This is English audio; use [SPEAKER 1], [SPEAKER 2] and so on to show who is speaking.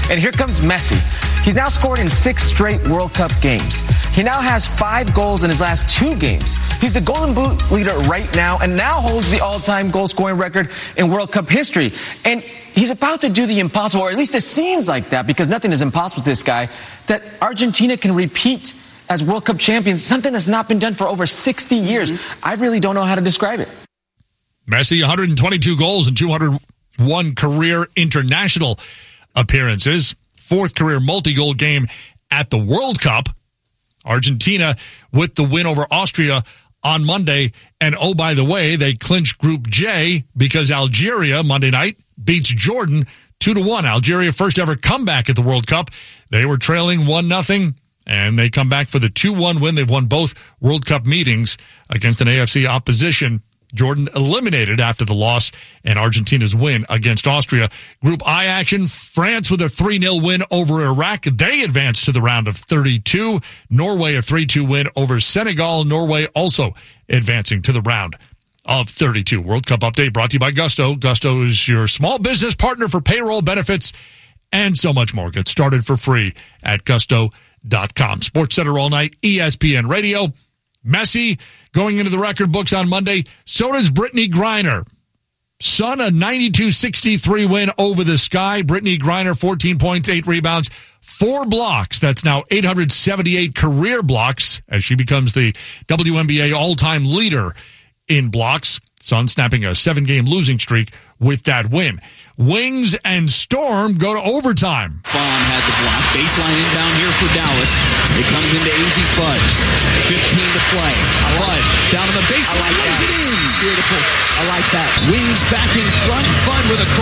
[SPEAKER 1] And here comes Messi. He's now scored in 6 straight World Cup games. He now has 5 goals in his last 2 games. He's the Golden Boot leader right now and now holds the all-time goal-scoring record in World Cup history. And he's about to do the impossible, or at least it seems like that, because nothing is impossible with this guy, that Argentina can repeat as World Cup champions, something that's not been done for over 60 years. I really don't know how to describe it.
[SPEAKER 2] Messi, 122 goals and 201 career international appearances. 4th career multi-goal game at the World Cup. Argentina with the win over Austria on Monday. And oh, by the way, they clinched Group J because Algeria, Monday night, beats Jordan 2-1. Algeria first ever comeback at the World Cup. They were trailing 1-0. And they come back for the 2-1 win. They've won both World Cup meetings against an AFC opposition. Jordan eliminated after the loss and Argentina's win against Austria. Group I action, France with a 3-0 win over Iraq. They advanced to the round of 32. Norway a 3-2 win over Senegal. Norway also advancing to the round of 32. World Cup update brought to you by Gusto. Gusto is your small business partner for payroll, benefits, and so much more. Get started for free at Gusto.com. SportsCenter all night, ESPN Radio. Messi going into the record books on Monday. So does Brittany Griner. Sun, a 92-63 win over the Sky. Brittany Griner, 14 points, 8 rebounds, 4 blocks. That's now 878 career blocks as she becomes the WNBA all-time leader in blocks. Sun snapping a 7-game losing streak with that win. Wings and Storm go to overtime.
[SPEAKER 3] Fawn had the block. Baseline inbound here for Dallas. It comes into AZ Fudd. 15 to play. Fudd down on the baseline. Lays it in. Beautiful. I like that. Wings back in front. Fudd with a